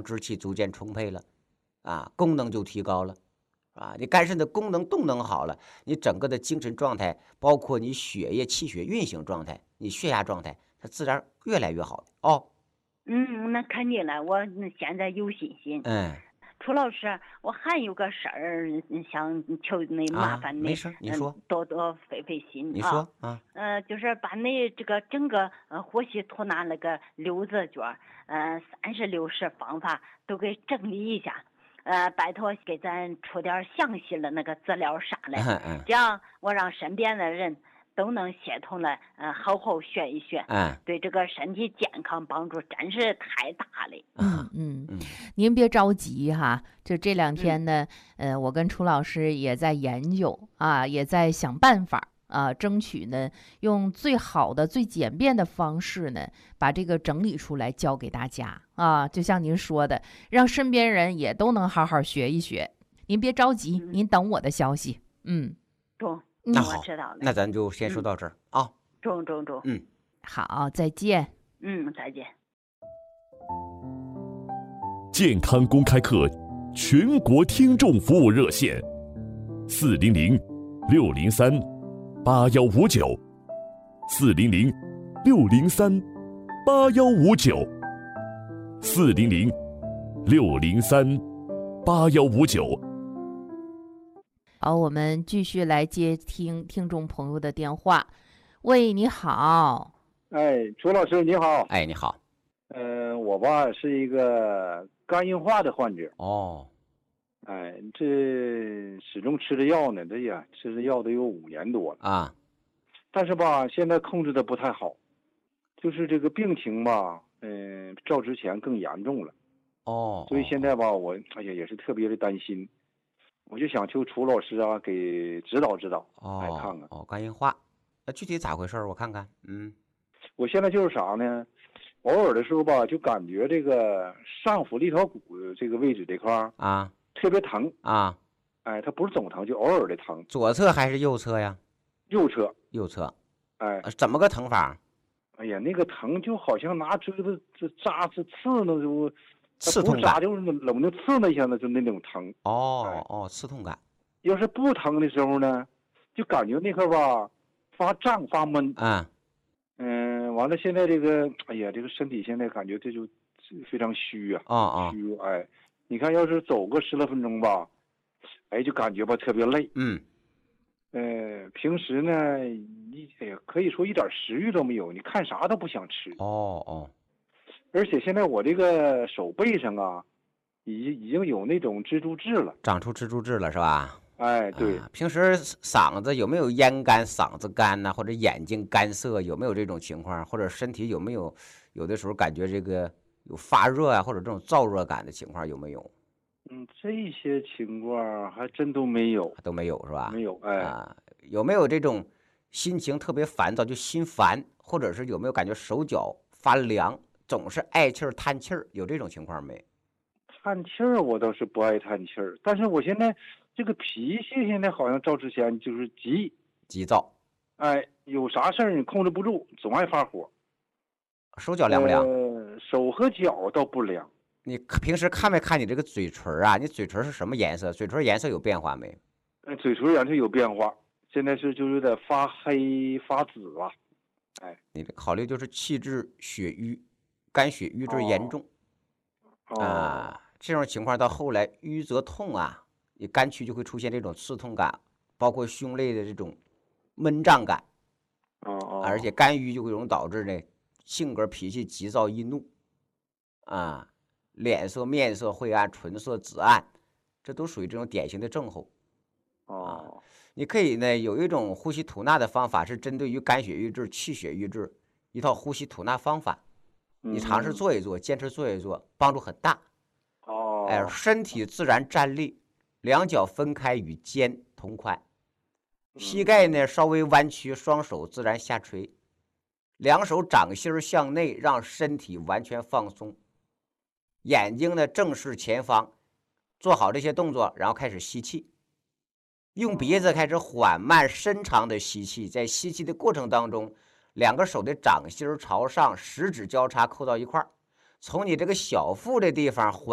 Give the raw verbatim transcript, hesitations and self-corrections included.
之气逐渐充沛了，啊，功能就提高了，啊，你肝肾的功能动能好了，你整个的精神状态，包括你血液气血运行状态，你血压状态，它自然越来越好哦。 嗯，那肯定了，我现在有信心。 嗯。 楚老师，我还有个事儿想求你麻啊， 烦你， 没事，你说， 嗯，多多费费心你啊。 说啊。 呃，就是把你这个整个呃呼吸吐纳那个六字诀，呃，三十六式方法都给整理一下。呃，拜托给咱出点详细的那个资料上来， 嗯嗯这样我让身边的人都能协同了，呃，好好学一学， 嗯对这个身体健康帮助真是太大了。 啊嗯嗯， 嗯您别着急哈，就这两嗯天呢，呃，我跟楚老师也在研究啊，也在想办法啊，争取呢用最好的、最简便的方式呢，把这个整理出来教给大家啊。就像您说的，让身边人也都能好好学一学。您别着急， 嗯您等我的消息。嗯， 中， 那好我知道了。 那咱就先说嗯到这儿啊。 中中中， 嗯。 好，再见。 嗯，再见。 健康公开课全国听众服务热线：四零零六零三八幺五九，四零零六零三八幺五九，四零零六零三八幺五九。 好，我们继续来接听听众朋友的电话。喂，你好。 哎，楚老师你好。 哎，你好。 呃，我吧是一个肝硬化的患者。 哦。 哎，这始终吃着药呢，这呀吃着药都有五年多了啊。 但是吧，现在控制的不太好，就是这个病情吧，嗯、呃，照之前更严重了。 哦。 所以现在吧，我哎呀也是特别的担心，我就想求楚老师啊给指导指导， 哦， 来看看。 哦，肝硬化，那具体咋回事？我看看。嗯。 我现在就是啥呢？偶尔的时候吧，就感觉这个上腹立条骨这个位置这块儿啊特别疼啊。 哎，它不是总疼，就偶尔的疼。 左侧还是右侧呀？ 右侧。 右侧。 哎， 呃怎么个疼法？ 哎呀，那个疼就好像拿锥子这扎这刺呢，就刺痛感。 不扎就是冷的刺那一下子就那种疼。 哦、 哎、 哦，刺痛感。 要是不疼的时候呢，就感觉那块吧发胀发闷。 嗯。 嗯，完了，现在这个，哎呀，这个身体现在感觉这就非常虚啊， 啊啊， 虚，哎，你看，要是走个十来分钟吧，哎，就感觉吧特别累。 嗯。 呃，平时呢，一哎呀，可以说一点食欲都没有，你看啥都不想吃。 哦哦。 而且现在我这个手背上啊，已经已经有那种蜘蛛痣了， 长出蜘蛛痣了是吧？ 哎，对。 啊、平时嗓子有没有咽干、嗓子干呐、啊，或者眼睛干涩，有没有这种情况？或者身体有没有有的时候感觉这个有发热啊，或者这种燥热感的情况有没有？ 嗯，这些情况还真都没有， 都没有是吧？ 没有，哎。 啊，有没有这种心情特别烦躁，就心烦，或者是有没有感觉手脚发凉，总是爱气儿、叹气儿，有这种情况没？ 叹气儿我倒是不爱叹气儿，但是我现在这个脾气现在好像照之前就是急急躁， 哎，有啥事儿你控制不住，总爱发火。 手脚凉不凉？ 呃，手和脚倒不凉。 你平时看没看你这个嘴唇啊？你嘴唇是什么颜色？嘴唇颜色有变化没？ 呃，嘴唇颜色有变化，现在是就有点发黑发紫了。哎， 你考虑就是气滞血瘀，肝血瘀滞严重。 哦。 啊、呃，这种情况到后来瘀则痛啊，你肝区就会出现这种刺痛感，包括胸肋的这种闷胀感。 哦哦。 而且肝郁就会容易导致呢性格脾气急躁易怒，啊。脸色、面色晦暗，唇色紫暗，这都属于这种典型的症候。 哦， 你可以呢有一种呼吸吐纳的方法，是针对于肝血瘀滞、气血瘀滞一套呼吸吐纳方法，你尝试做一做，坚持做一做，帮助很大。 哦， 哎，身体自然站立，两脚分开与肩同宽，膝盖呢稍微弯曲，双手自然下垂，两手掌心向内，让身体完全放松。眼睛呢正视前方，做好这些动作，然后开始吸气，用鼻子开始缓慢深长的吸气，在吸气的过程当中，两个手的掌心朝上，食指交叉扣到一块儿，从你这个小腹的地方缓